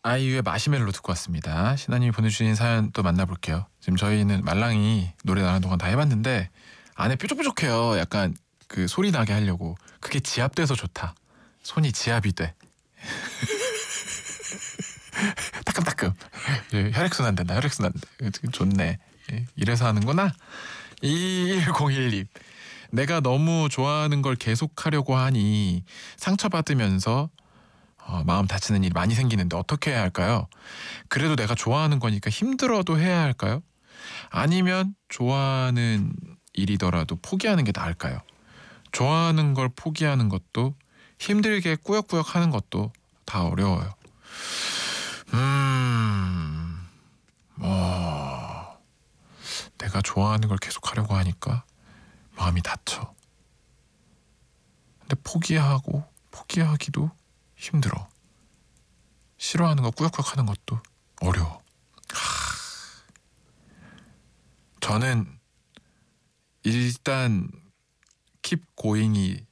아이유의 마시멜로 듣고 왔습니다. 신하님이 보내주신 사연 또 만나볼게요. 지금 저희는 말랑이 노래 나가는 동안 다 해봤는데 안에 뾰족뾰족해요. 약간 그 소리 나게 하려고. 그게 지압돼서 좋다. 손이 지압이 돼. 따끔따끔. 예, 혈액순환 된다. 혈액순환. 좋네. 예, 이래서 하는구나. 2101님. 내가 너무 좋아하는 걸 계속하려고 하니 상처받으면서 마음 다치는 일이 많이 생기는데 어떻게 해야 할까요? 그래도 내가 좋아하는 거니까 힘들어도 해야 할까요? 아니면 좋아하는 일이더라도 포기하는 게 나을까요? 좋아하는 걸 포기하는 것도 힘들게 꾸역꾸역 하는 것도 다 어려워요. 뭐 내가 좋아하는 걸 계속 하려고 하니까 마음이 다쳐. 근데 포기하기도 힘들어. 싫어하는 거 꾸역꾸역 하는 것도 어려워. 저는 일단 keep going이